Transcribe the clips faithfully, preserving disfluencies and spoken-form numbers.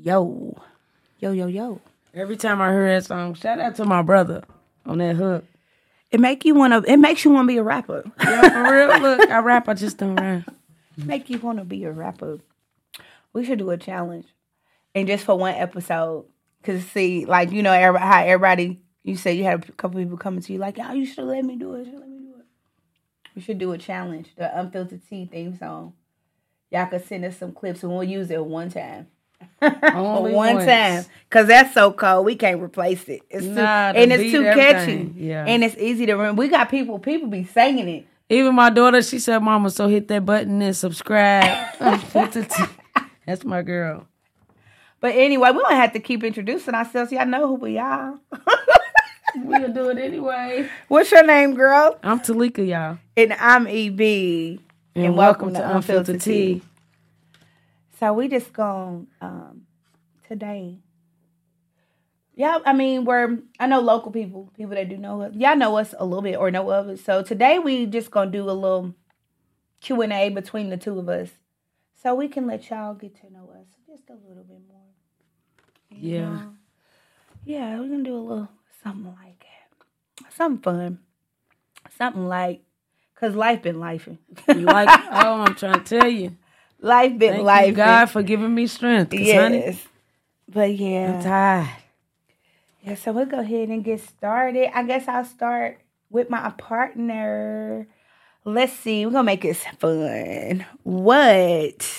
Yo. Yo, yo, yo. Every time I hear that song, shout out to my brother on that hook. It make you wanna it makes you wanna be a rapper. Yeah, for real. Look, I rap, I just don't rap. Make you wanna be a rapper. We should do a challenge. And just for one episode. Cause see, like, you know, everybody, how everybody you said you had a couple people coming to you like, oh, you should let me do it, you should let me do it. We should do a challenge, the Unfiltered Tea theme song. Y'all could send us some clips and we'll use it one time. Only one once. time. Cause that's so cold. We can't replace it. It's too, Nah, the and it's beat, too everything. catchy. Yeah. And it's easy to remember. We got people, people be singing it. Even my daughter, she said, Mama, so hit that button and subscribe. Unfiltered Tea. That's my girl. But anyway, we don't have to keep introducing ourselves. Y'all know who we are. We'll do it anyway. What's your name, girl? I'm Talika, y'all. And I'm E B. And, and welcome, welcome to Unfiltered, Unfiltered Tea. Tea. So we just going um, today. Yeah, I mean, we're, I know local people, people that do know us. Y'all know us a little bit or know of us. So today we just going to do a little Q and A between the two of us. So we can let y'all get to know us just a little bit more. And, yeah. Uh, yeah, we're going to do a little something like that. Something fun. Something like, because life been lifing. You like, oh, I'm trying to tell you. Life been Thank life. You God for giving me strength. Yes. Honey, but yeah. I'm tired. Yeah, so we'll go ahead and get started. I guess I'll start with my partner. Let's see. We're going to make it fun. What?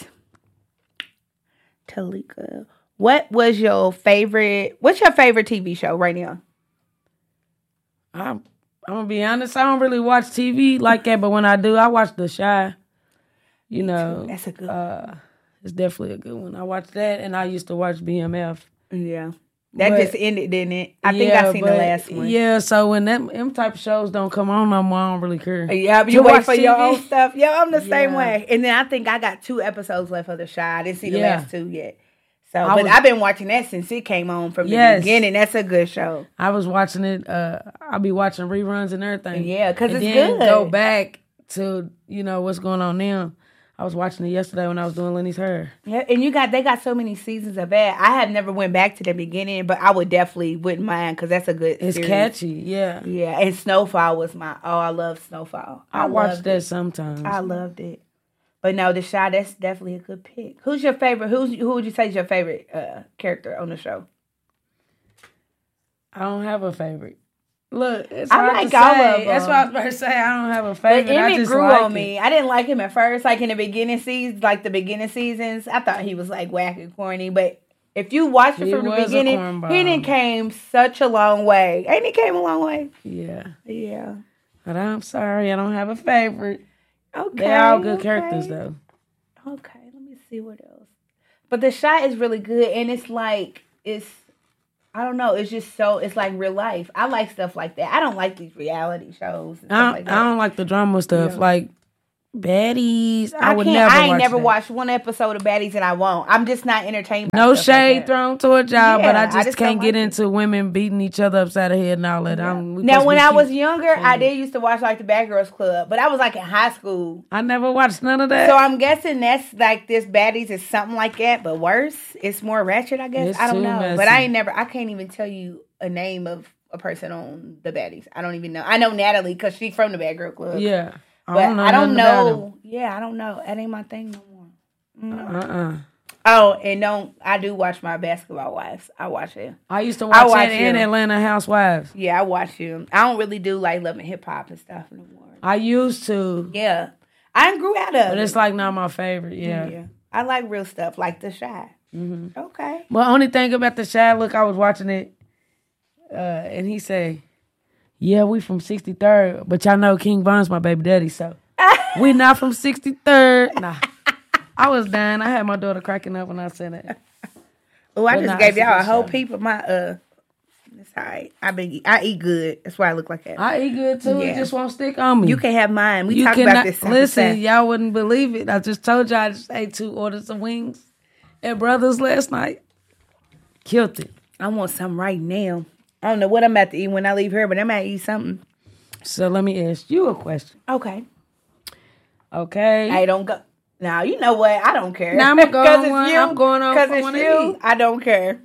Talika. What was your favorite? What's your favorite T V show right now? I'm, I'm going to be honest. I don't really watch T V like that. But when I do, I watch The Chi. You know, that's a good one. Uh, it's definitely a good one. I watched that, and I used to watch B M F. Yeah. That but, just ended, didn't it? I yeah, think I seen but, the last one. Yeah, so when them, them type of shows don't come on no more, I don't really care. Yeah, but you wait for T V? your own stuff. Yeah, I'm the yeah. same way. And then I think I got two episodes left of The Chi. I didn't see the yeah. last two yet. So, I but was, I've been watching that since it came on from the yes, beginning. That's a good show. I was watching it. Uh, I'll be watching reruns and everything. Yeah, because it's then good. Go back to, you know, what's going on now. I was watching it yesterday when I was doing Lenny's hair. Yeah, and you got they got so many seasons of that. I have never went back to the beginning, but I would definitely wouldn't mind because that's a good. It's series. Catchy, yeah, yeah. And Snowfall was my oh, I love Snowfall. I, I watched that it. sometimes. I loved it, but no, The Chi that's definitely a good pick. Who's your favorite? Who's who would you say is your favorite uh, character on the show? I don't have a favorite. Look, it's I hard like to all say. of them. That's what I was about to say. I don't have a favorite. But Emmett I just grew like on it. me. I didn't like him at first, like in the beginning seasons, like the beginning seasons. I thought he was like whack and corny. But if you watch it he from the was beginning, he didn't came such a long way. Ain't he came a long way? Yeah. Yeah. But I'm sorry, I don't have a favorite. Okay. They're all good okay. characters though. Okay, let me see what else. But The Chi is really good, and it's like it's. I don't know. It's just so. It's like real life. I like stuff like that. I don't like these reality shows. And I stuff don't, like that. I don't like the drama stuff. Yeah. Like Baddies, I, I would can't, never. I ain't watch never that. watched one episode of Baddies, and I won't. I'm just not entertained. By no stuff shade like thrown towards y'all, yeah, but I just, I just can't get like into it. Women beating each other upside the head and all that. Yeah. I'm, now, when I was cute. younger, I did used to watch like the Bad Girls Club, but I was like in high school. I never watched none of that. So I'm guessing that's like this Baddies is something like that, but worse. It's more ratchet, I guess. It's I don't too know, messy. but I ain't never. I can't even tell you a name of a person on the Baddies. I don't even know. I know Natalie because she's from the Bad Girl Club. Yeah. I but don't know I don't know. Yeah, I don't know. That ain't my thing no more. Mm. Uh-uh. Oh, and don't I do watch my Basketball Wives. I watch it. I used to watch, watch it in Atlanta Housewives. Yeah, I watch them. I don't really do like Love and Hip Hop and stuff anymore. I used to. Yeah. I grew out of it. But it's like not my favorite, yeah. Yeah. I like real stuff, like The Chi. Mm-hmm. Okay. Well, only thing about The Chi, look, I was watching it, uh, and he say, yeah, we from sixty-third, but y'all know King Von's my baby daddy, so we not from sixty-third. Nah. I was dying. I had my daughter cracking up when I said it. Oh, I but just nah, gave y'all a whole peep of my, uh, it's all right. I been, I eat good. That's why I look like that. I eat good, too. Yeah. It just won't stick on me. You can have mine. We you talk cannot, about this. Listen, y'all wouldn't believe it. I just told y'all I just ate two orders of wings at Brothers last night. Killed it. I want something right now. I don't know what I'm about to eat when I leave here, but I'm about to eat something. So let me ask you a question. Okay. Okay. I don't go. Now you know what? I don't care. Now I'm gonna go on it's one. You, I'm going on because for it's one you. of these. I don't care.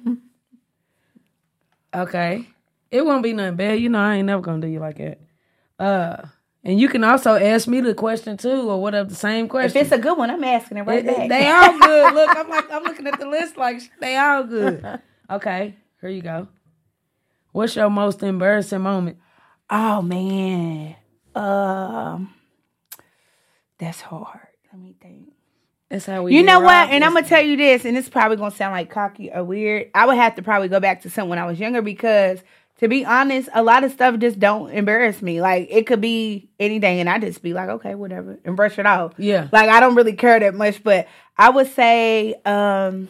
Okay. It won't be nothing bad. You know, I ain't never gonna do you like that. Uh, and you can also ask me the question too, or whatever, the same question. If it's a good one, I'm asking it right They, back. they all good. Look, I'm like, I'm looking at the list like they all good. Okay, here you go. What's your most embarrassing moment? Oh man, um, that's hard. Let me think. That's how we. You know what? robbed And I'm this gonna tell you this, and it's probably gonna sound like cocky or weird. I would have to probably go back to something when I was younger because, to be honest, a lot of stuff just don't embarrass me. Like it could be anything, and I just be like, okay, whatever, and brush it off. Yeah. Like I don't really care that much, but I would say, um,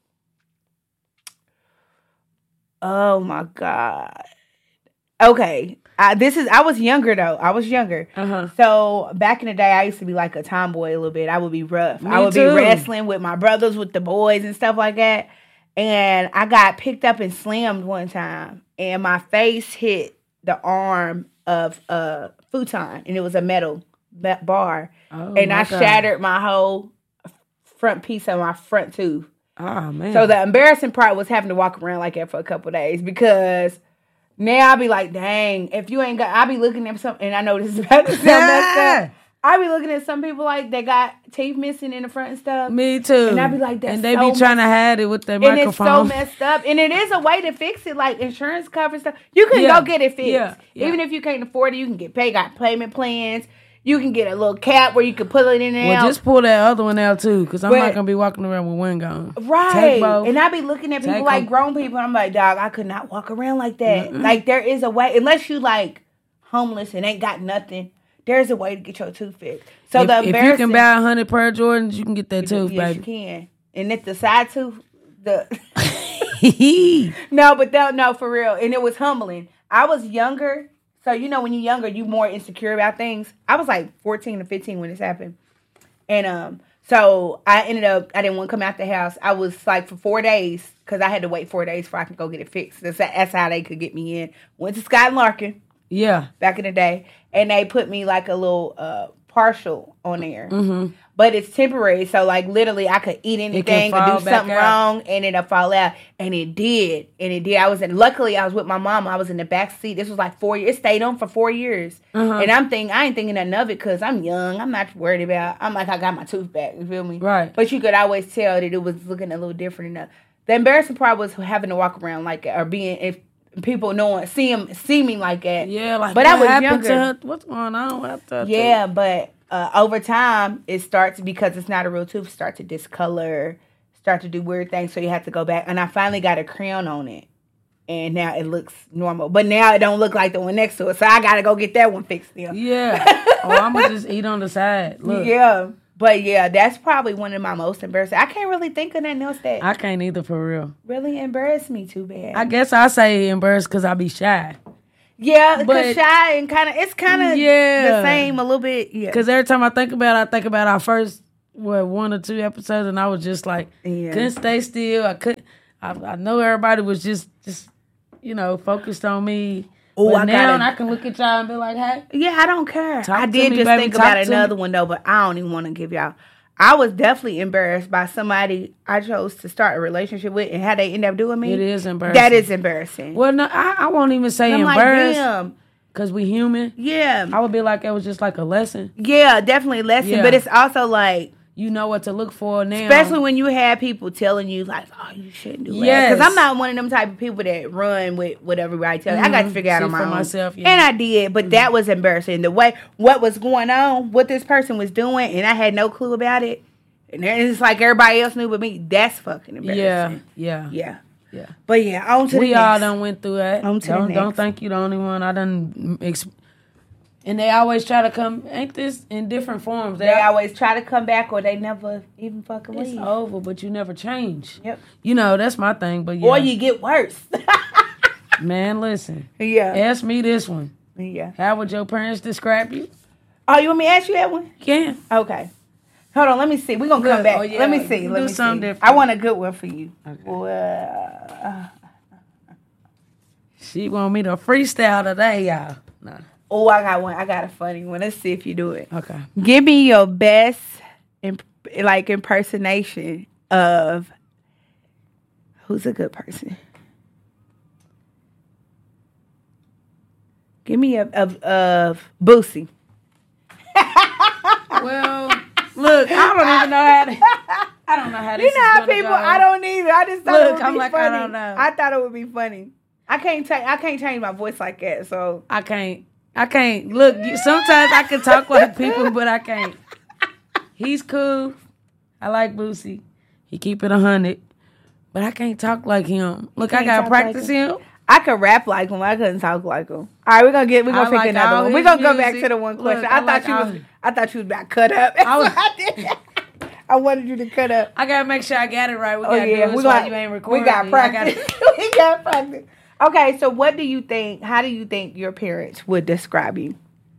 oh my god. Okay, I, this is. I was younger though. I was younger. Uh-huh. So back in the day, I used to be like a tomboy a little bit. I would be rough. Me I would too. be wrestling with my brothers, with the boys and stuff like that. And I got picked up and slammed one time, and my face hit the arm of a futon, and it was a metal ba- bar, Oh, and my I God. shattered my whole front piece of my front tooth. Oh man. So the embarrassing part was having to walk around like that for a couple of days because now I'll be like, dang, if you ain't got, I'll be looking at some, and I know this is about to sound messed up. I be looking at some people like they got teeth missing in the front and stuff. Me too. And I be like, that's and they so be trying to hide it with their And it's so microphone. messed up. And it is a way to fix it, like insurance cover stuff. You can Yeah. go get it fixed. Yeah. Yeah. Even if you can't afford it, you can get paid. Got payment plans. You can get a little cap where you can put it in and Well, out. just pull that other one out too, because I'm But- not gonna be walking around with one gone. Right. Take both. And I be looking at people Take like them. grown people. And I'm like, dog, I could not walk around like that. Like, there is a way, unless you like homeless and ain't got nothing, there's a way to get your tooth fixed. So if, the if you embarrassing, can buy a hundred pair of Jordans, you can get that tooth, yes, baby. you can. And if the side tooth, the no, but that, no, for real. And it was humbling. I was younger. So, you know, when you're younger, you more insecure about things. I was like fourteen or fifteen when this happened. And um, so I ended up, I didn't want to come out the house. I was like for four days, because I had to wait four days before I could go get it fixed. That's, that's how they could get me in. Went to Scott and Larkin Yeah. back in the day. And they put me like a little uh, partial on there. Mm-hmm. But it's temporary, so like literally I could eat anything or fall do back something out. wrong and it'll fall out. And it did. And it did. I was in luckily I was with my mom. I was in the back seat. This was like four years. It stayed on for four years. Uh-huh. And I'm thinking I ain't thinking nothing of it because I'm young. I'm not worried about I'm like I got my tooth back. You feel me? Right. But you could always tell that it was looking a little different enough. The embarrassing part was having to walk around like that or being if people knowing see him see me like that. Yeah, like But what I was happened younger. to her? What's going on with her? Yeah, but uh, over time, it starts, because it's not a real tooth, start to discolor, start to do weird things, so you have to go back. And I finally got a crown on it, and now it looks normal. But now it don't look like the one next to it, so I got to go get that one fixed still. Yeah. Oh, I'm gonna just eat on the side. Look. Yeah, but yeah, that's probably one of my most embarrassing. I can't really think of nothing else that I can't either for real. really embarrassed me too bad. I guess I say embarrassed because I be shy. yeah, but- because shy and kind of, it's kind of Yeah. the same a little bit. Yeah. Because every time I think about it, I think about our first, what, one or two episodes, and I was just like, Yeah. couldn't stay still. I couldn't. I, I know everybody was just, just, you know, focused on me. Ooh, but I now gotta- I can look at y'all and be like, hey. Yeah, I don't care. Talk I to did me, just baby. think Talk about to another me. one though, but I don't even want to give y'all. I was definitely embarrassed by somebody I chose to start a relationship with and how they end up doing me. It is embarrassing. That is embarrassing. Well, no, I, I won't even say I'm like, embarrassed damn. because we human. Yeah. I would be like, it was just like a lesson. Yeah, definitely a lesson. Yeah. But it's also like, You know what to look for now. especially when you have people telling you like, oh, you shouldn't do that. Yes. Because I'm not one of them type of people that run with what everybody tells me. I got to Mhm. figure out See on my for own. myself, yeah. And I did, but that was embarrassing. The way, what was going on, what this person was doing, and I had no clue about it. And then it's like everybody else knew but me. That's fucking embarrassing. Yeah, yeah, Yeah. yeah. But yeah, on to the We next. all done went through that. On to the don't, don't next. think you the only one. I done. Ex- and they always try to come. Ain't this in different forms? They always try to come back or they never even fucking It's leave. over, but you never change. Yep. You know that's my thing. But yeah, Or you get worse. man, listen. yeah. Ask me this one. Yeah. How would your parents describe you? Oh, you want me to ask you that one? You can. Okay. Hold on, let me see. We're gonna come Look, back. oh, yeah, Let me see. do Let me something see. different. I want a good one for you. Okay. Well, She want me to freestyle today, y'all. Nah. oh, I got one. I got a funny one. Let's see if you do it. Okay. Give me your best imp- like impersonation of who's a good person? Give me a of of Boosie. Well, look, I don't even know how to. I don't know how this You know is how gonna people? go. I don't either. I just thought Look, it would I'm be like, I funny. don't know. I thought it would be funny. I can't take. I can't change my voice like that. So I can't. I can't. Look, you- sometimes I can talk like people, but I can't. He's cool. I like Boosie. He keep it a hundred, but I can't talk like him. Look, I can't gotta talk like practice him? him. I could rap like him. I couldn't talk like him. All right, we're gonna get. We're gonna I pick like another all one. his We're gonna go back music. to the one question. Look, I, I thought like you all was. his- I thought you was about cut up. That's I was- what I did. I wanted you to cut up. I gotta make sure I got it right. We Oh gotta yeah, do we this got. while you ain't recording. We got I practice. gotta- we got practice. Okay, so what do you think? How do you think your parents would describe you?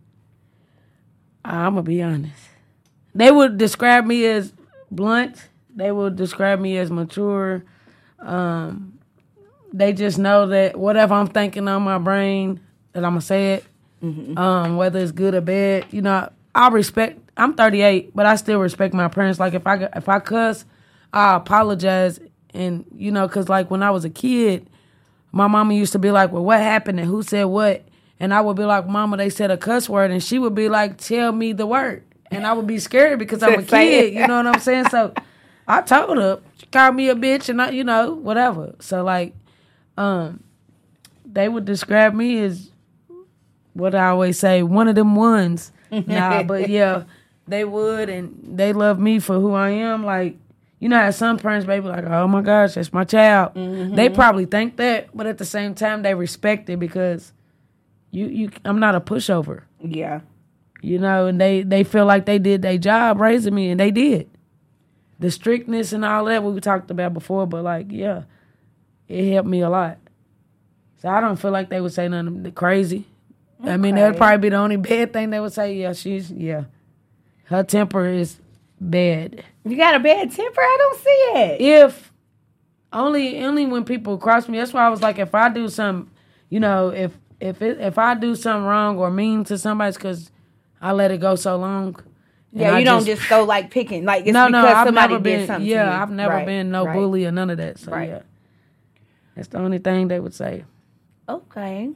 I'm gonna be honest. They would describe me as blunt. They would describe me as mature. Um, they just know that whatever I'm thinking on my brain, that I'm gonna say it. Mm-hmm. Um, whether it's good or bad, you know, I respect. I'm thirty-eight, but I still respect my parents. Like if I if I cuss, I apologize, and you know, cause like when I was a kid, my mama used to be like, "Well, what happened and who said what?" And I would be like, "Mama, they said a cuss word," and she would be like, "Tell me the word," and I would be scared because I'm a Say it. kid. You know what I'm saying? So I told her, she called me a bitch, and I, you know, whatever. So like, um, they would describe me as what I always say, one of them ones. Nah, but yeah, they would, and they love me for who I am. Like, you know how some parents may be like, "Oh my gosh, that's my child." Mm-hmm. They probably think that, but at the same time, they respect it because you, you, I'm not a pushover. Yeah. You know, and they, they feel like they did their job raising me, and they did. The strictness and all that we talked about before, but like, yeah, it helped me a lot. So I don't feel like they would say nothing crazy. I mean, that would Okay. probably be the only bad thing they would say. Yeah, she's, yeah. Her temper is bad. You got a bad temper? I don't see it. If, only only when people cross me, that's why I was like, if I do some, you know, if if it, if I do something wrong or mean to somebody, it's because I let it go so long. And Yeah, I you don't just go like picking. Like it's no, because no, I've somebody never did been. something Yeah, to you. I've never Right, been no right. bully or none of that. So Right. yeah, that's the only thing they would say. Okay.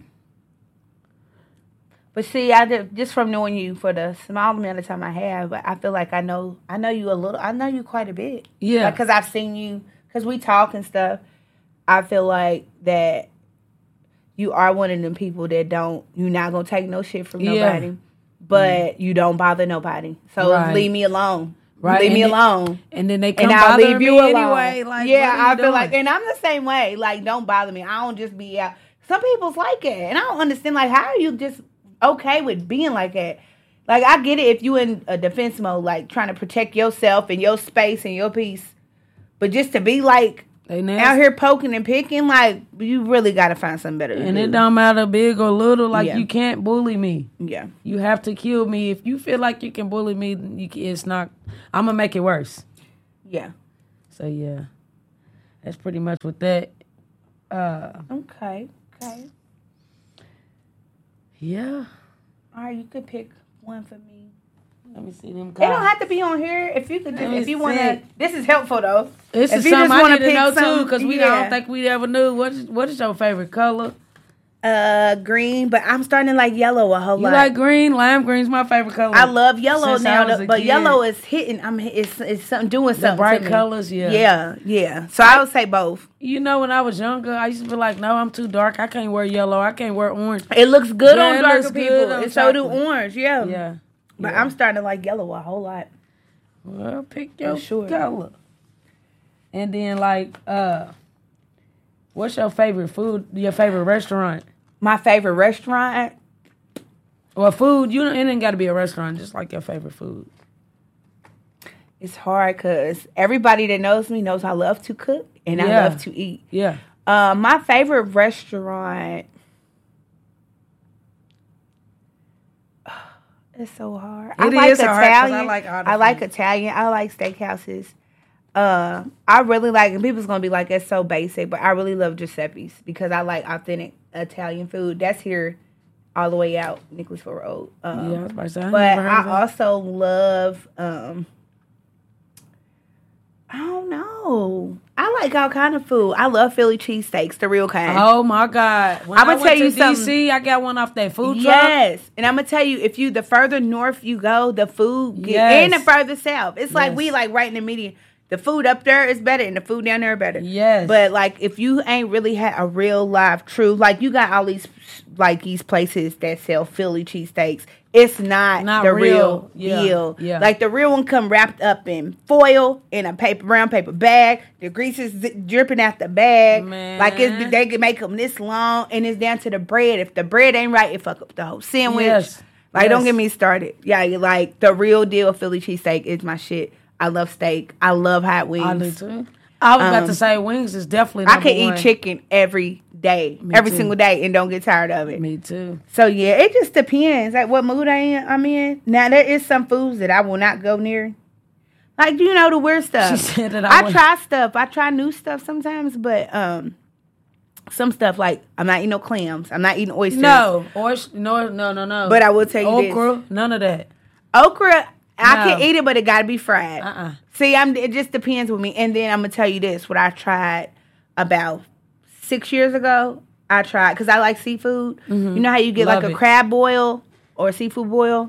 But see, I did, just from knowing you for the small amount of time I have, I feel like I know I know you a little. I know you quite a bit. Yeah, Because I've seen you, because we talk and stuff. I feel like that you are one of them people that don't, you're not going to take no shit from Yeah. nobody, but you don't bother nobody. So Right. leave me alone. Right, Leave me and then- alone. and then they come And I'll bother leave me you alone. anyway. Like, yeah, what are you I feel doing? like, and I'm the same way. Like, don't bother me. I don't just be out. Some people's like it, and I don't understand. Like, how are you just okay with being like that? Like, I get it if you in a defense mode, like trying to protect yourself and your space and your peace, but just to be like They nasty. out here poking and picking, like you really got to find something better to And do. it don't matter big or little. Like Yeah. you can't bully me. Yeah, You have to kill me. If you feel like you can bully me, then you can, it's not. I'm gonna make it worse. yeah. So yeah, that's pretty much with that. Uh, Okay, okay. yeah. All right, you could pick one for me. Let me see them. It don't have to be on here. If you could, just, Let me if you want to, see. this is helpful though. This if is you something just I wanna need to pick know too, something- because we yeah. don't think we ever knew. What is, what is your favorite color? Uh, green, but I'm starting to like yellow a whole You lot. like green? Lime green's my favorite color. I love yellow Since I now, was though, a but kid. yellow is hitting. I'm it's it's something doing the something. bright to me. colors. Yeah. Yeah, yeah. So I would say both. You know, when I was younger, I used to be like, no, I'm too dark. I can't wear yellow. I can't wear orange. It looks good Yeah, on it darker looks people, good on and so do chocolate. orange. Yeah, Yeah. But Yeah. I'm starting to like yellow a whole lot. Well, pick your sure. color. And then, like, uh, what's your favorite food? Your favorite restaurant? My favorite restaurant. Or food? You don't, it ain't got to be a restaurant. Just like your favorite food. It's hard because everybody that knows me knows I love to cook and I Yeah. love to eat. Yeah. Uh, my favorite restaurant. It's so hard. I It like is hard 'cause I Italian. like all the I like food. Italian. I like steakhouses. Uh, I really like, and people's gonna be like, "That's so basic," but I really love Giuseppe's because I like authentic Italian food. That's here, all the way out Nicholasville Road. Um, yeah, I was about to say, I but never heard of I that. also love um, I don't know. I like all kind of food. I love Philly cheesesteaks, the real kind. Oh my God! When I'ma I went tell to you D C, something. I got one off that food truck. Yes, and I'm gonna tell you, if you the further north you go, the food get, Yes. and the further south, it's like Yes. we like right in the median. The food up there is better, and the food down there is better. Yes. But like, if you ain't really had a real live true, like you got all these like these places that sell Philly cheesesteaks. It's not, Not the real, real. Yeah. deal. Yeah. Like the real one come wrapped up in foil in a paper brown paper bag. The grease is zi- dripping out the bag. Man. Like it's, they can make them this long, and it's down to the bread. If the bread ain't right, it fuck up the whole sandwich. Yes. Like Yes. don't get me started. Yeah, you like the real deal Philly cheesesteak is my shit. I love steak. I love hot wings. I do too. I was about Um, to say wings is definitely. I Number can eat one. chicken every day, Me every too. single day, and don't get tired of it. Me too. So yeah, it just depends like what mood I am. I'm in. Now there is some foods that I will not go near. Like you know the weird stuff. She said that I I would- try stuff. I try new stuff sometimes, but um, some stuff like I'm not eating no clams. I'm not eating oysters. No, or no, no, no, no. But I will tell you this. okra, none of that. Okra, I can No. eat it, but it got to be fried. Uh uh See, I'm. It just depends with me. And then I'm gonna tell you this: what I tried about six years ago, I tried because I like seafood. You know how you get Love like a it. crab boil or a seafood boil.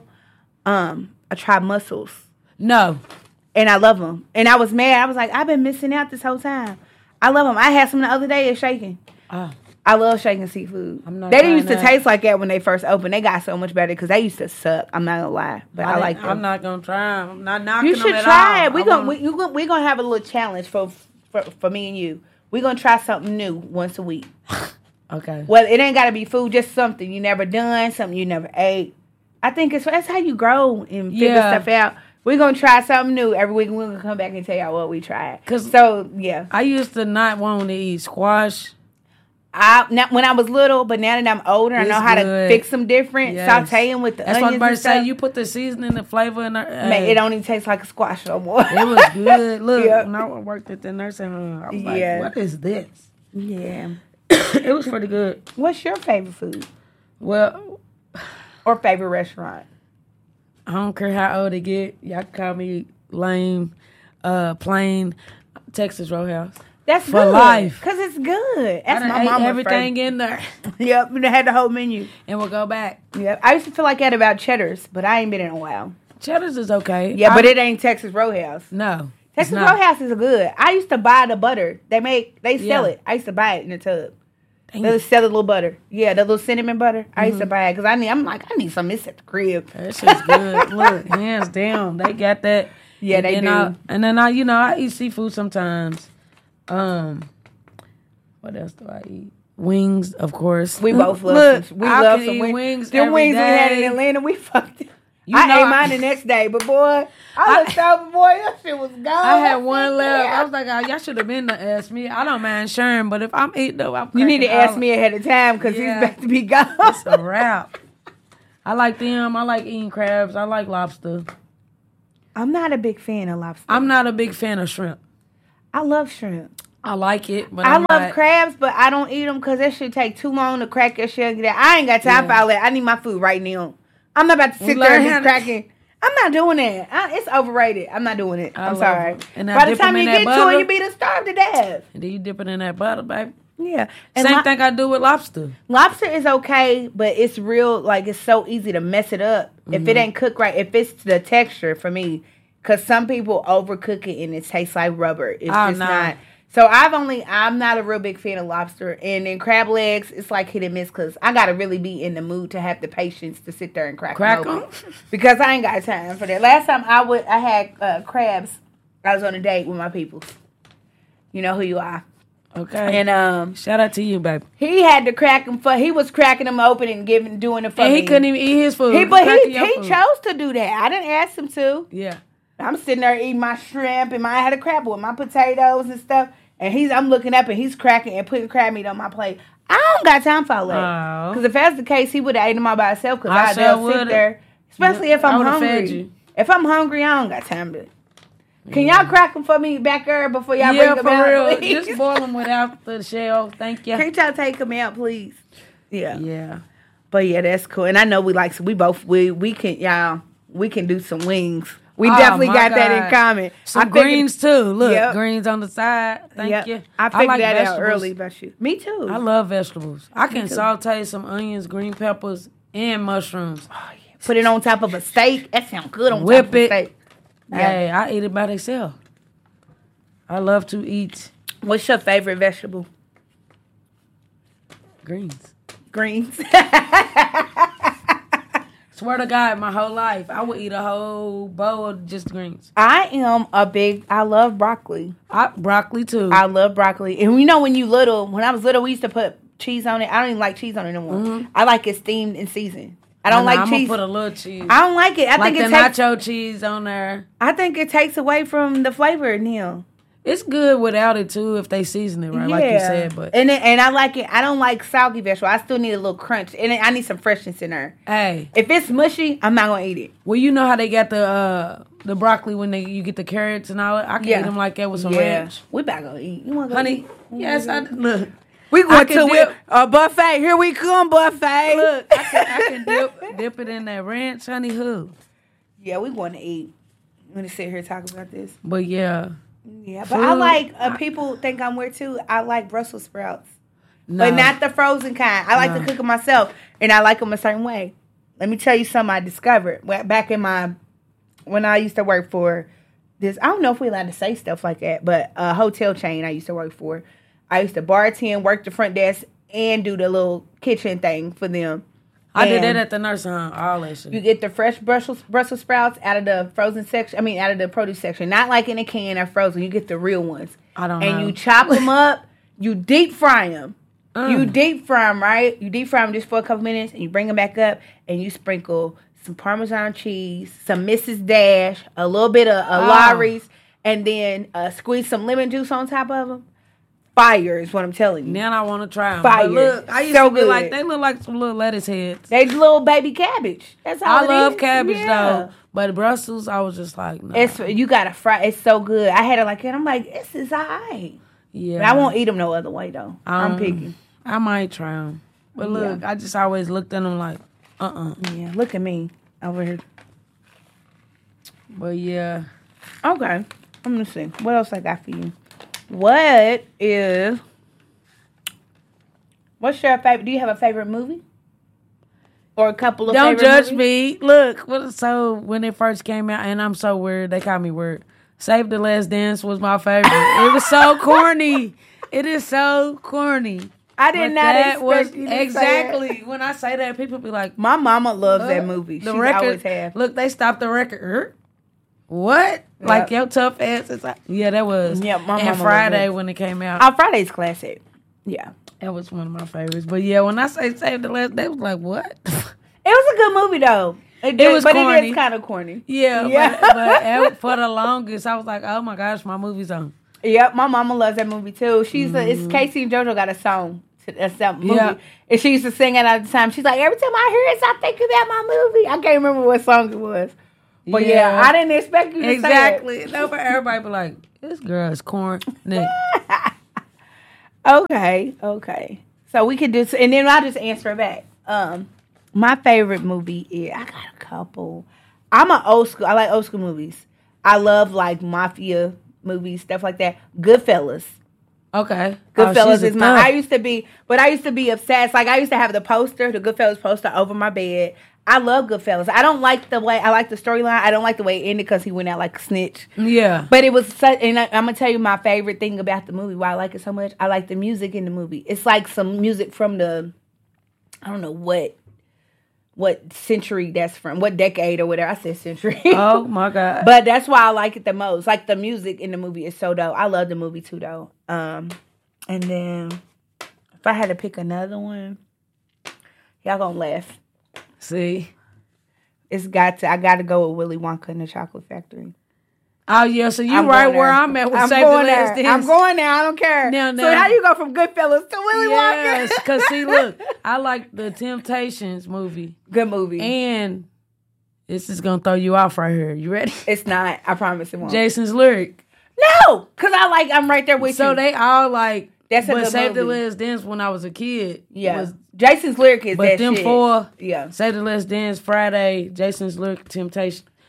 Um, I tried mussels, No. and I love them. And I was mad. I was like, I've been missing out this whole time. I love them. I had some the other day at Shaking. Uh, I love Shaking seafood. I'm not They didn't trying used to that. taste like that when they first opened. They got so much better because they used to suck. I'm not gonna lie, but I, I like like. them. I'm not gonna try 'em. I'm not knocking You them should at try all. it. We I gonna wanna- we you gonna we gonna have a little challenge for, for for me and you. We gonna try something new once a week. Okay. Well, it ain't gotta be food, just something you never done, something you never ate. I think it's that's how you grow and figure Yeah. stuff out. We're gonna try something new every week. We're gonna come back and tell y'all what we tried. 'Cause- So yeah, I used to not want to eat squash. I now, when I was little, but now that I'm older, I It's know how to good. fix them different. Yes. Saute them with the That's what I was onions about to and say. stuff. You put the seasoning, the flavor in there. Man, it don't even taste like a squash no more. It was good. Look, Yeah. when I worked at the nursing home, I was Yeah. like, what is this? Yeah. It was pretty good. What's your favorite food Well, or favorite restaurant? I don't care how old they get. Y'all can call me lame, uh, plain Texas Roadhouse. That's For good. life. Cause it's good. I That's done my ate mama's everything favorite. in there. Yep, and they had the whole menu. And we'll go back. Yep. I used to feel like that about Cheddar's, but I ain't been in a while. Cheddar's is okay. Yeah, I- but it ain't Texas Roadhouse. No. Texas it's not. Roadhouse is good. I used to buy the butter. They make they sell Yeah. it. I used to buy it in a tub. Dang They it. sell the little butter. Yeah, the little cinnamon butter. I Mm-hmm. used to buy it because I need. I'm like I need some of this at the crib. That shit's good. Look, hands down, they got that. Yeah, and they then do. I, and then I, you know, I eat seafood sometimes. Um, what else do I eat? Wings, of course. We both love Look, some. We I love can some eat wings. wings. Them every wings we had day. in Atlanta, we fucked it. You I know ate I- mine the next day, but boy, I I- looked over, boy, that shit was gone. I had said, one left. "Yeah." I was like, oh, y'all should have been to ask me. I don't mind sharing, but if I'm eating though, I'm You need to cracking ask all- me ahead of time because Yeah. he's about to be gone. It's a wrap. I like them. I like eating crabs. I like lobster. I'm not a big fan of lobster. I'm not a big fan of shrimp. I love shrimp. I like it, but I I'm love not- crabs, but I don't eat them because that shit take too long to crack your shell. and get out. I ain't got time Yeah. for all that. I need my food right now. I'm not about to We sit there and learn how be to- cracking. I'm not doing that. I, it's overrated. I'm not doing it. I I'm love sorry. it. And I By the dip time 'em you in get that to it, butter. you be to starve to death. And then you dip it in that butter, baby. Yeah. And Same lo- thing I do with lobster. Lobster is okay, but it's real, like, it's so easy to mess it up. If Mm-hmm. it ain't cooked right, if it's the texture for me, because some people overcook it and it tastes like rubber. It's Oh, just no. not. So I've only, I'm not a real big fan of lobster. And then crab legs, it's like hit and miss because I got to really be in the mood to have the patience to sit there and crack, Crack them. 'em? open. Because I ain't got time for that. Last time I would, I had uh, crabs. I was on a date with my people. You know who you are. Okay. And um, Shout out to you, baby. he had to crack them for. He was cracking them open and giving, doing it for And me. he couldn't even eat his food. He, but Cracking he your he food. chose to do that. I didn't ask him to. Yeah. I'm sitting there eating my shrimp and my I had a crab with my potatoes and stuff. And he's I'm looking up and he's cracking and putting crab meat on my plate. I don't got time for all that. Oh. Because if that's the case, he would have ate them all by himself. Because I I sure just sit would've. there, especially if I I'm would've fed hungry. you. If I'm hungry, I don't got time to. Can y'all crack them for me back there before y'all yeah, bring for them out? real. Please? Just boil them without the shell. Thank you. Can't y'all take them out, please? Yeah. Yeah. But yeah, that's cool. And I know we like we both we we can y'all we can do some wings. We Oh, definitely my got that in God. common. Some I figured- greens too. Look, Yep. greens on the side. Thank Yep. you. I figured like that out vegetables. early about you. Me too. I love vegetables. I can too. saute some onions, green peppers, and mushrooms. Oh, yeah. Put it on top of a steak. That sounds good on Whip top of a it. steak. Yeah. Hey, I eat it by themselves. I love to eat What's your favorite vegetable? greens. Greens. Swear to God, my whole life, I would eat a whole bowl of just greens. I am a big, I love broccoli. I, broccoli too. I love broccoli. And you know when you little, when I was little, we used to put cheese on it. I don't even like cheese on it no more. Mm-hmm. I like it steamed and seasoned. I don't Nah, like I'm cheese. gonna put a little cheese. I don't like it. I like think the it takes, nacho cheese on there. I think it takes away from the flavor, Neil. It's good without it too if they season it right, like you said. But and it, and I like it. I don't like soggy vegetable. I still need a little crunch, and I need some freshness in there. hey, If it's mushy, I'm not gonna eat it. well, you know how they got the uh, the broccoli when they you get the carrots and all that. I can Yeah. eat them like that with some Yeah. ranch, We about to go eat. You want to go honey. eat? Yes, I look. We I going can to dip- a buffet. Here we come, buffet. Look, I can, I can dip dip it in that ranch, honey. Who? Yeah, we want to eat. I'm gonna sit here and talk about this. But yeah, Yeah, but I Food. like. Uh, people think I'm weird too. I like Brussels sprouts, no. but not the frozen kind. I like No. to cook them myself, and I like them a certain way. Let me tell you something I discovered Wa- back in my when I used to work for this. I don't know if we're allowed to say stuff like that, but a hotel chain I used to work for. I used to bartend, work the front desk, and do the little kitchen thing for them. I did And that at the nursing home. All that shit. You get the fresh Brussels Brussels sprouts out of the frozen section. I mean, out of the produce section, not like in a can or frozen. You get the real ones. I don't and know. you chop them up. You deep fry them. Mm. You deep fry them, right? You deep fry them just for a couple minutes, and you bring them back up, and you sprinkle some Parmesan cheese, some Missus Dash, a little bit of uh, Oh. Lawry's, and then uh, squeeze some lemon juice on top of them. Fire is what I'm telling you. Now I want to try them. Fire. But look, I used So to be good. like, they look like some little lettuce heads. They little baby cabbage. That's all I it love is. cabbage Yeah. though, but Brussels, I was just like, nah. It's you gotta fry. It's so good. I had it like that. I'm like, this is alright. yeah. But I won't eat them no other way though. I'm Um, picky. I might try them, but look, I just always looked at them like, uh, uh Yeah, look at me over here. But yeah, Okay, I'm gonna see what else I got for you. What is? What's your favorite? Do you have a favorite movie? Or a couple of don't favorite judge movies? me. Look, what? So when it first came out, and I'm so weird, they call me weird. Save the Last Dance was my favorite. It was so corny. It is so corny. I did But not that expect was you to say exactly that. when I say that, people be like, My mama loves that "What? movie. The She's record, always have. Look, they stopped the record. Er? What? Like your tough ass? Is like, yeah, that was. Yeah, my and mama Friday loved it. when it came out, Oh, Friday's classic. Yeah. that was one of my favorites. But yeah, when I say Save the Last, they was like, what? It was a good movie though. It, It was but it corny. is kind of corny. yeah, Yeah. but, but at- for the longest, I was like, oh my gosh, my movie's on. Yep, my mama loves that movie too. She's a, it's Casey and JoJo got a song to that that movie, Yeah. and she used to sing it all the time. She's like, every time I hear it, I think about my movie. I can't remember what song it was, but yeah, Yeah. I didn't expect you to Exactly. No, but everybody be like, this girl is corny. say it. Okay, okay. So we could do, and then I'll just answer it back. Um, my favorite movie is I got a couple. I'm an old school. I like old school movies. I love like mafia movies, stuff like that. Goodfellas. Okay. Goodfellas Oh, she's a is my. thug. I used to be, but I used to be obsessed. Like I used to have the poster, the Goodfellas poster, over my bed. I love Goodfellas. I don't like the way I like the storyline. I don't like the way it ended because he went out like a snitch. Yeah. But it was such, and I, I'm gonna tell you my favorite thing about the movie. Why I like it so much. I like the music in the movie. It's like some music from the, I don't know what, what century that's from, what decade or whatever. I said century. Oh my God. But that's why I like it the most. Like the music in the movie is so dope. I love the movie too though. Um, and then if I had to pick another one, y'all gonna laugh. See. It's got to. I got to go with Willy Wonka and the Chocolate Factory. Oh yeah, so you I'm right going where there. I'm at with I'm Save the going Last there. Dance. I'm going there. I don't care. Now, So now. how you go from Goodfellas to Willy Yes, Wonka? because see, look, I like the Temptations movie, Good movie. and this is gonna throw you off right here. You ready? It's not. I promise it won't. Jason's lyric. No, because I like. I'm right there with So you. they all like. That's a but good Save the movie. Last Dance when I was a kid. Yeah. Was, Jason's lyric is but that them shit. four. Yeah. Save the Last Dance, Friday, Jason's lyric, Temptation.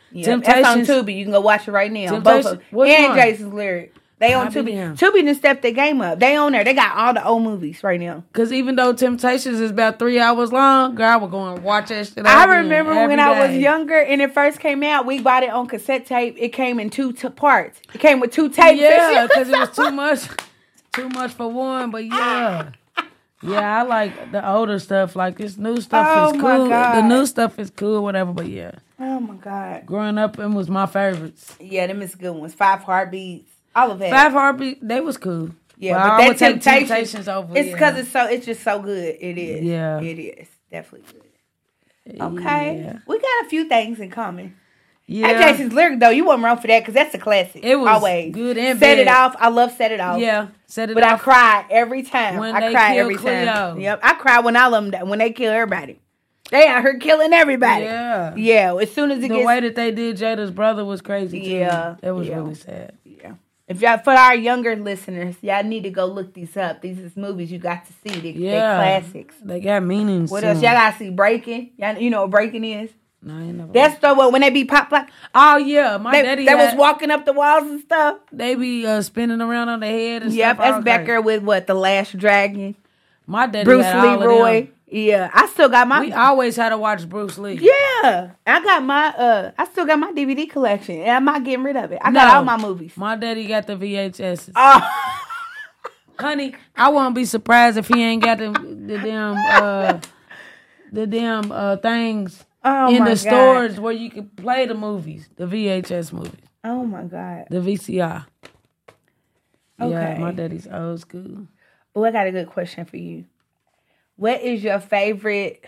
Yeah, that's on Tubi. You can go watch it right now. Both of them. And one? Jason's Lyric. They on Tubi. Tubi done stepped their game up. They on there. They got all the old movies right now. Because even though Temptations is about three hours long, girl, I would go and watch that shit. I remember when day. I was younger and it first came out, we bought it on cassette tape. It came in two t- parts. It came with two tapes. Yeah, because it was too much. Too much for one, but yeah. Yeah, I like the older stuff. Like, this new stuff oh is cool. The new stuff is cool, whatever, but yeah. Oh, my God. Growing up, them was my favorites. Yeah, them is good ones. Five Heartbeats. All of that. Five Heartbeats, they was cool. Yeah, well, but I that Temptations, Temptations over. It's because yeah. it's so. It's just so good. It is. Yeah. It is. Definitely good. Okay. Yeah. We got a few things in common. Yeah. And Jason's Lyric, though, you wasn't wrong for that because that's a classic. It was always good and Set bad. It Off. I love Set It Off. Yeah. Set It but Off. But I cried every time. When I they cried kill every Cleo. time. Yep. I cried when all of them, when they kill everybody. They out here killing everybody. Yeah. Yeah. As soon as it the gets. The way that they did Jada's brother was crazy, too. Yeah. It was yeah. really sad. Yeah. If y'all, for our younger listeners, y'all need to go look these up. These is movies you got to see. They, yeah. They're classics. They got meanings. What else? Y'all got to see Breaking. Y'all, you know what Breaking is? No, I ain't never. That's the one when they be pop pop. Oh yeah, my they, daddy. They had, was walking up the walls and stuff. They be uh, spinning around on their head and yep, stuff. Yep, that's back there with what the Last Dragon. My daddy, Bruce had all Leroy. Of them. Yeah, I still got my. We always had to watch Bruce Lee. Yeah, I got my. uh I still got my D V D collection, and I'm not getting rid of it. I no, got all my movies. My daddy got the V H Ss. Oh. Honey, I won't be surprised if he ain't got the, the damn uh the damn uh things oh in my the God. stores where you can play the movies, the V H S movies. Oh my God. The V C R. Okay. Yeah, my daddy's old school. Oh, I got a good question for you. What is your favorite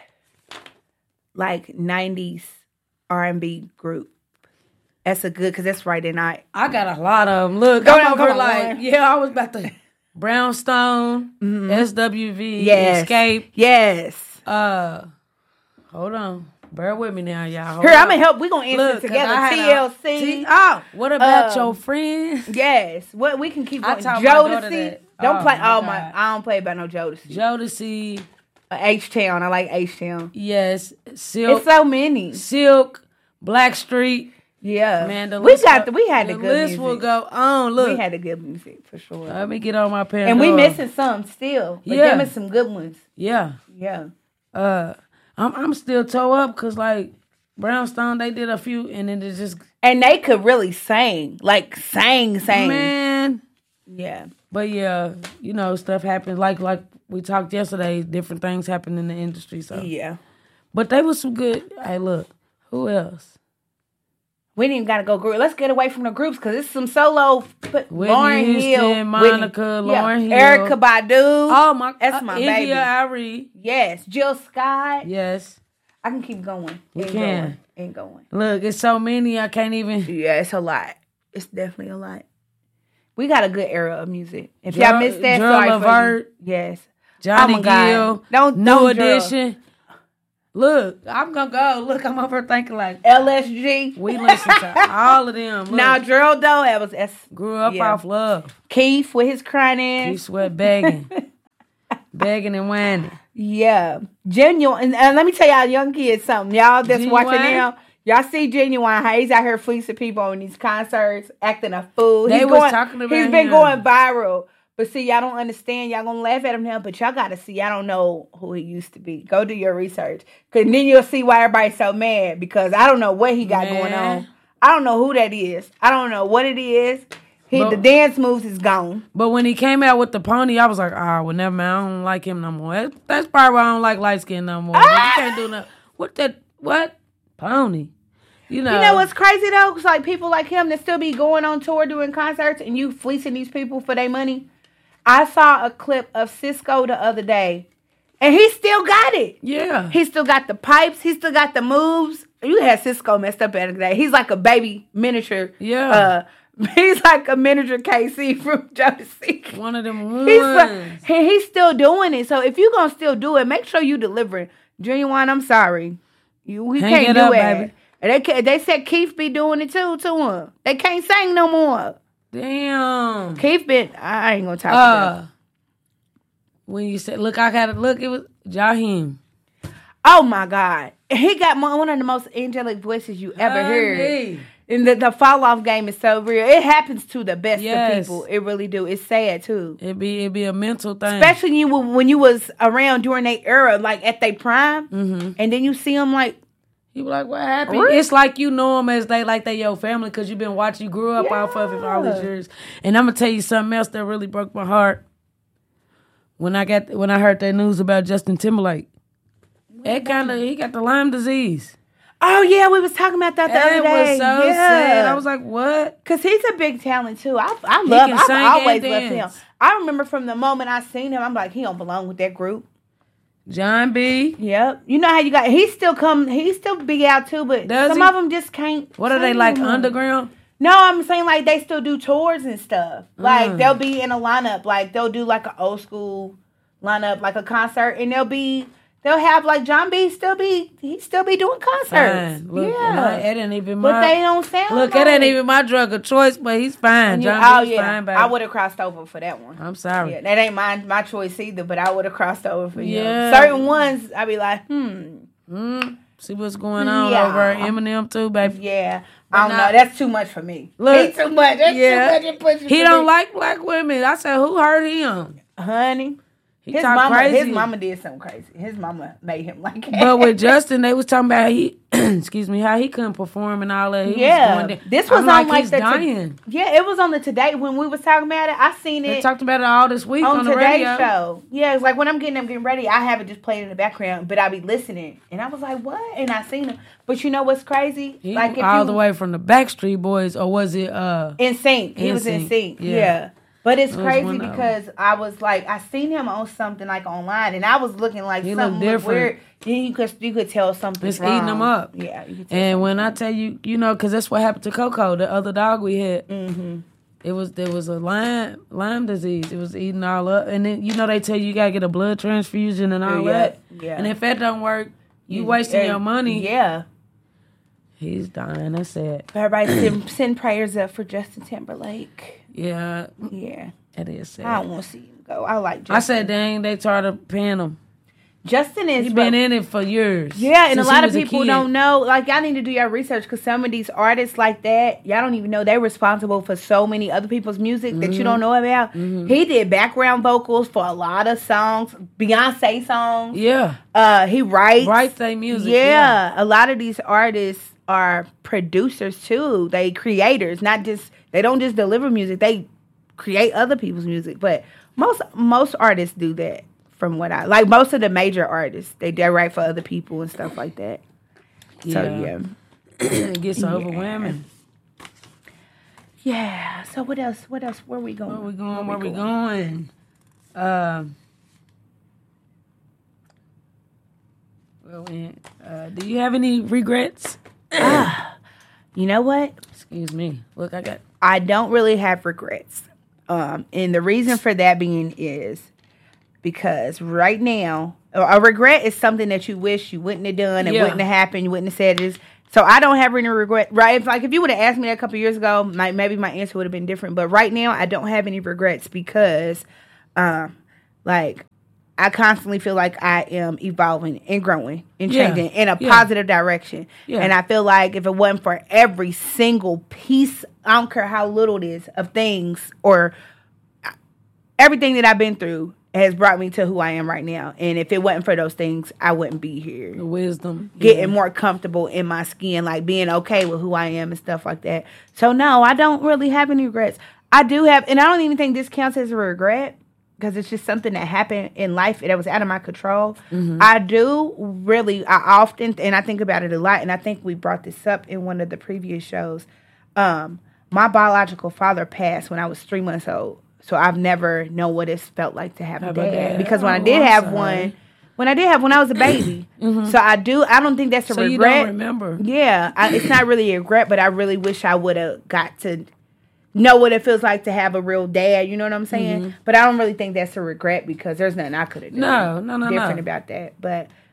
like nineties R and B group? That's a good, because that's Friday night. I got a lot of them. Look, Go I'm on, over go like, on. yeah, I was about to, Brownstone, mm-hmm. S W V, yes. Escape. Yes. Uh, hold on. Bear with me now, y'all. Hold Here, on. I'm going to help. We're going to answer Look, together. T L C. T- oh, what about um, your friends? Yes. What we can keep going. Jodeci. Don't oh, play. My oh, my. I don't play about no Jodeci. Jodeci. Uh, H-Town. I like H-Town. Yes. Silk. It's so many. Silk. Blackstreet. Yeah, man, the we list got the, the, we had the, the good list music. will go on. Look, we had the good music for sure. Let me get on my Pandora. And we missing some still. But yeah, them is some good ones. Yeah, yeah. Uh, I'm I'm still toe up because like Brownstone, they did a few, and then it just and they could really sing, like sing, sing. Man, yeah. But yeah, you know, stuff happens. Like like we talked yesterday, different things happen in the industry. So yeah, but they was some good. Hey, look, who else? We didn't even gotta go group. Let's get away from the groups because it's some solo. Put Whitney Lauryn Houston, Hill, Monica, Whitney, Lauryn yeah. Hill, Erykah Badu. Oh my, that's my uh, baby. India Arie. Yes, Jill Scott. Yes, I can keep going. We Ain't can. Going. Ain't going. Look, it's so many I can't even. Yeah, it's a lot. It's definitely a lot. We got a good era of music. If y'all missed that, Gerald sorry Levert, for you. Yes. Johnny oh Gill, don't New don't Edition. Look, I'm gonna go. Look, I'm over thinking like L S G. We listen to all of them. Look, now, Gerald though, that was that's, grew up yeah. off love. Keith with his crying ass. Keith Sweat begging, begging and whining. Yeah, Genuine. And, and let me tell y'all, young kids, something. Y'all that's Genuine? watching now, y'all see Genuine. How he's out here fleecing people on these concerts, acting a fool. They he's was going, talking about He's been him. going viral. But see, y'all don't understand. Y'all gonna laugh at him now, but y'all gotta see. Y'all don't know who he used to be. Go do your research, cause then you'll see why everybody's so mad. Because I don't know what he got Man. going on. I don't know who that is. I don't know what it is. He But- the dance moves is gone. But when he came out with the pony, I was like, ah, well, never mind. I don't like him no more. That, that's probably why I don't like light skin no more. Ah! You can't do nothing. What that? What pony? You know. You know what's crazy though? Cause like people like him that still be going on tour doing concerts, and you fleecing these people for their money. I saw a clip of Cisco the other day, and he still got it. Yeah. He still got the pipes. He still got the moves. You had Cisco messed up at the day. He's like a baby miniature. Yeah. Uh, he's like a miniature K C from Jodeci. One of them ones. He's, like, he, he's still doing it. So if you're going to still do it, make sure you delivering. Genuine, I'm sorry. You We Hang can't it do up, it. baby. And they, can, they said Keith be doing it too to him. They can't sing no more. Damn. Keith been, I ain't going to talk Uh, about it. when you said, look, I got to look, it was Jaheim. Oh my God. He got one of the most angelic voices you ever heard. And the, the fall off game is so real. It happens to the best yes. of people. It really do. It's sad too. It be it be a mental thing. Especially you when you was around during their era, like at their prime, mm-hmm. and then you see them like. You be like, what happened? Really? It's like you know them as they like they your family because you've been watching. You grew up yeah. off of it for all these years. And I'm gonna tell you something else that really broke my heart. When I got when I heard that news about Justin Timberlake, it kind of he got the Lyme disease. Oh yeah, we was talking about that the that other day. It was so yeah. sad. I was like, what? Because he's a big talent too. I I love. I've always loved him. I remember from the moment I seen him, I'm like, he don't belong with that group. John B. Yep. You know how you got. He still come. He still big out too, but Does some he? of them just can't. What are they like anymore. Underground? No, I'm saying like they still do tours and stuff. Like mm. they'll be in a lineup. Like they'll do like an old school lineup, like a concert, and they'll be. They'll have like John B. still be he still be doing concerts. Fine. Look, yeah, it ain't even my. But they don't sound. Look, like it ain't even my drug of choice, but he's fine. You, John oh B's yeah, fine, baby. I would have crossed over for that one. I'm sorry. Yeah, that ain't my my choice either, but I would have crossed over for you. Yeah. Certain ones, I'd be like, hmm. Mm. See what's going on yeah. over Eminem too, baby. Yeah, but I don't not, know. That's too much for me. Look, he too much. That's yeah. too much. Pushing he don't me. like black women. I said, who hurt him, honey? He his mama, crazy. His mama did something crazy. His mama made him like that. But with Justin, they was talking about he, excuse me, how he couldn't perform and all that. He yeah, was going this was I'm on like, like he's the dying. To, yeah, it was on the Today when we was talking about it. I seen it. They talked about it all this week on, on the Today radio. Show. Yeah, it's like when I'm getting, I'm getting ready. I have it just playing in the background, but I be listening, and I was like, what? And I seen him. But you know what's crazy? He like if all you, the way from the Backstreet Boys, or was it uh In Sync? He was in Sync. Yeah. yeah. But it's it crazy because I was like, I seen him on something like online, and I was looking like he something different. Weird. Then you could you could tell something. It's wrong. Eating him up. Yeah. You could and when I tell you, you know, because that's what happened to Coco, the other dog we had. Mm-hmm. It was there was a Lyme Lyme disease. It was eating all up, and then you know they tell you you gotta get a blood transfusion and all yeah. that. Yeah. And if that don't work, you yeah. wasting your money. Yeah. He's dying. That's sad. Everybody send, send prayers up for Justin Timberlake. Yeah. Yeah. It is sad. I don't want to see him go. I like Justin. I said, dang, they tried to paying him. Justin is... He's been in it for years. Yeah, and a lot of people don't know. Like, y'all need to do your research because some of these artists like that, y'all don't even know they're responsible for so many other people's music mm-hmm. that you don't know about. Mm-hmm. He did background vocals for a lot of songs, Beyonce songs. Yeah. Uh, he writes. Writes their music. Yeah, yeah. A lot of these artists are producers too. They creators, not just... They don't just deliver music. They... create other people's music, but most most artists do that. From what I like, most of the major artists they they write for other people and stuff like that. Yeah. So yeah, it gets yeah. overwhelming. Yeah. So what else? What else? Where we going? Where we going? Where, where we going? Um. Well, uh, do you have any regrets? ah, you know what? Excuse me. Look, I got. I don't really have regrets. Um, and the reason for that being is because right now, a regret is something that you wish you wouldn't have done, it yeah. wouldn't have happened, you wouldn't have said this. So I don't have any regret. Right? If like if you would have asked me that a couple years ago, like maybe my answer would have been different. But right now, I don't have any regrets because, um, like I constantly feel like I am evolving and growing and changing yeah. in a yeah. positive direction. Yeah. And I feel like if it wasn't for every single piece, I don't care how little it is, of things or everything that I've been through has brought me to who I am right now. And if it wasn't for those things, I wouldn't be here. The wisdom. Getting yeah. more comfortable in my skin, like being okay with who I am and stuff like that. So no, I don't really have any regrets. I do have, and I don't even think this counts as a regret, because it's just something that happened in life that was out of my control. Mm-hmm. I do really, I often, and I think about it a lot, and I think we brought this up in one of the previous shows. Um, my biological father passed when I was three months old, so I've never known what it felt like to have, have a dad. dad. Because when oh, I did I'm have sorry. one, when I did have one, I was a baby. mm-hmm. So I do, I don't think that's a so regret. You don't remember? Yeah, I, it's not really a regret, but I really wish I would have got to know what it feels like to have a real dad, you know what I'm saying? Mm-hmm. But I don't really think that's a regret because there's nothing I could have done no, no, no, different no. about that. But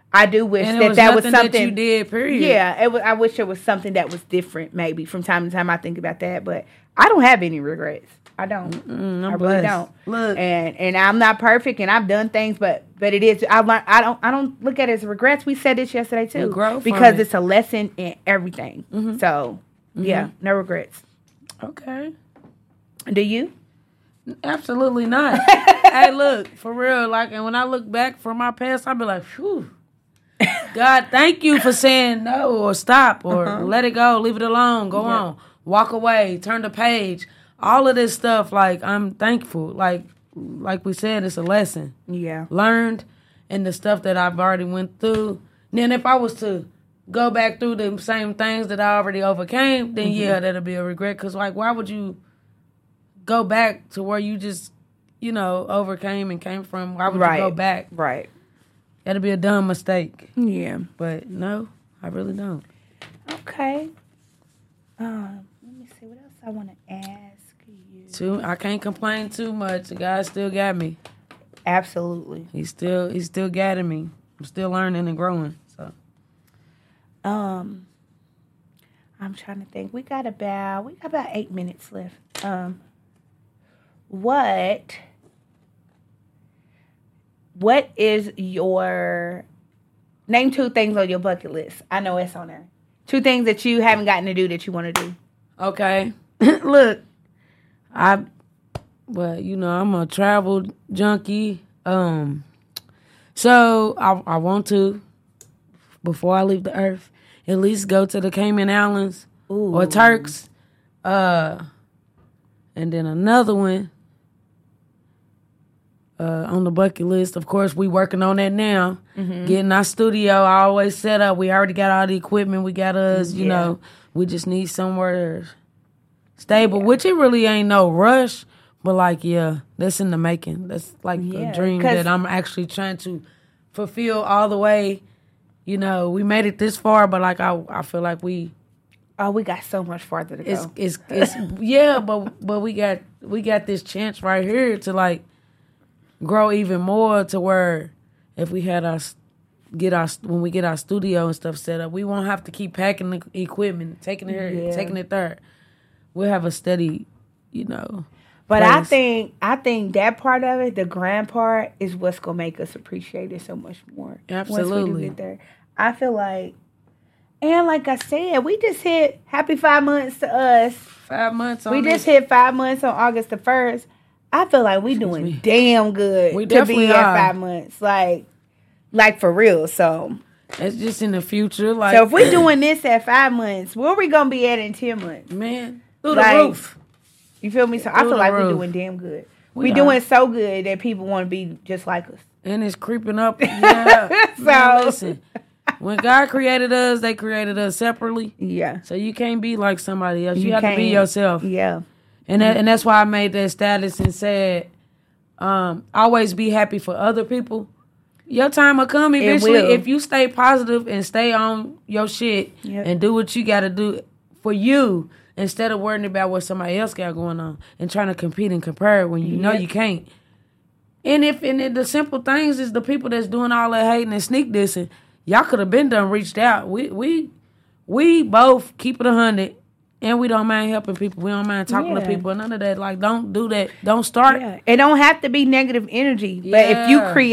I do wish And it that was that was nothing something that you did, period. Yeah, it was. I wish it was something that was different. Maybe from time to time, I think about that, but I don't have any regrets. I don't. Mm, I'm I really blessed. don't. Look, and and I'm not perfect, and I've done things, but but it is. I learn. I don't. I don't look at it as regrets. We said this yesterday too, You grow from because it. it's a lesson in everything. Mm-hmm. So Mm-hmm. yeah, no regrets. okay. Do you? Absolutely not. Hey, look, for real, like, and when I look back from my past, I be like, phew. God, thank you for saying no or stop or Uh-huh. let it go, leave it alone, go Yeah. on, walk away, turn the page. All of this stuff, like, I'm thankful. Like, like we said, it's a lesson Yeah. learned, and the stuff that I've already went through. Then if I was to go back through the same things that I already overcame, then Mm-hmm. yeah, that'll be a regret. Cause like, why would you go back to where you just, you know, overcame and came from? Why would Right. you go back? Right. That'd be a dumb mistake. Yeah. But no, I really don't. Okay. Um. Let me see what else I want to ask you. Too, I can't complain too much. The guy still got me. Absolutely. He's still, he's still guiding me. I'm still learning and growing. So Um, I'm trying to think. We got about we got about eight minutes left. Um, what what is your name two things on your bucket list? I know it's on there. Two things that you haven't gotten to do that you want to do. okay, look, I, well, you know, I'm a travel junkie. Um, so I I want to, before I leave the earth, at least go to the Cayman Islands Ooh. or Turks. Uh, and then another one uh, on the bucket list. Of course, we working on that now. Mm-hmm. Getting our studio always set up. We already got all the equipment. We got us, you Yeah. know. We just need somewhere stable, which it really ain't no rush. But like, yeah, that's in the making. That's like Yeah, a dream 'cause- that I'm actually trying to fulfill all the way. You know, we made it this far, but like I, I feel like we, Oh, we got so much farther to go. it's, it's, it's, yeah, but but we got we got this chance right here to like grow even more to where if we had our get our when we get our studio and stuff set up, we won't have to keep packing the equipment, taking it here, Yeah. taking it there. We'll have a steady, you know. But I place. think I think that part of it, the grand part, is what's gonna make us appreciate it so much more. Once we Absolutely. do get there, I feel like, and like I said, we just hit happy five months to us. five months. On We this. just hit five months on August the first. I feel like we doing me. damn good We to definitely be at are. five months, like, like for real. So, It's just in the future, like so if we doing this at five months, where we gonna be at in ten months? man through Like, the roof. You feel me? So I Through feel the like we're roof. doing damn good. We We are. doing so good that people want to be just like us. And it's creeping up. Yeah. So- Man, listen. When God created us, they created us separately. Yeah. So you can't be like somebody else. You, You have to be can't. yourself. Yeah. And that, and that's why I made that status and said, um, always be happy for other people. Your time will come eventually will. if you stay positive and stay on your shit Yep. and do what you got to do for you instead of worrying about what somebody else got going on and trying to compete and compare when you know Yep. you can't. And if and it, the simple things is the people that's doing all that hating and sneak dissing, y'all could have been done reached out. We we we both keep it a hundred, and we don't mind helping people. We don't mind talking to Yeah. people. None of that. Like, don't do that. Don't start. Yeah. It don't have to be negative energy, but if you Yeah. create